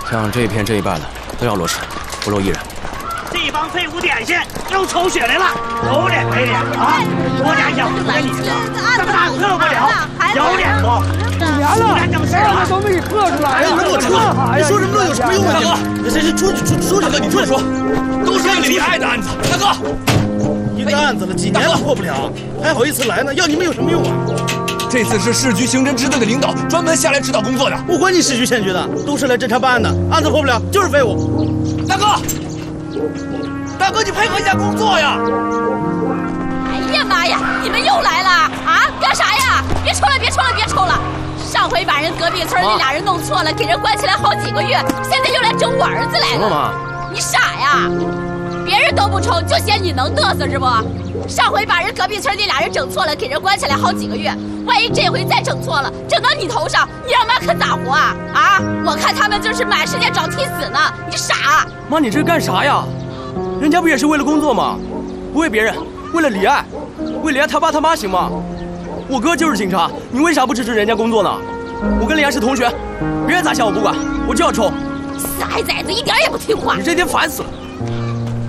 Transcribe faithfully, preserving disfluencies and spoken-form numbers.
像这一片这一半的都要落实，不漏一人。 这帮废物点心又抽血来了，有脸没脸啊！国家养活你们，这么大测不了，有脸不？ 五年了，案子都没给破出来呀！ 你们给我撤！你说什么都有什么用啊？大哥，谁谁出出出大哥，你出来说，都是那个李爱的案子。大哥， 一个案子了，几年了破不了，还好意思来呢？要你们有什么用啊？ 这次是市局刑侦支队的领导专门下来指导工作的。 不管你市局县局的，都是来侦查办案的，案子破不了就是废物。 大哥，大哥，你配合一下工作呀！ 哎呀妈呀，你们又来了啊？干啥呀？别抽了，别抽了，别抽了！上回把人隔壁村那俩人弄错了，给人关起来好几个月，现在又来整我儿子来了。 妈， 你傻呀？别人都不抽，就嫌你能嘚瑟是不？上回把人隔壁村那俩人整错了，给人关起来好几个月，万一这回再整错了，整到你头上，你让妈可咋活啊？啊！我看他们就是满世界找替死呢。你傻？ 妈，你这是干啥呀？人家不也是为了工作吗？不为别人，为了李爱，为李爱他爸他妈行吗？我哥就是警察，你为啥不支持人家工作呢？我跟李爱是同学，别人咋想我不管，我就要抽。 死孩崽子，一点也不听话！ 你这天烦死了。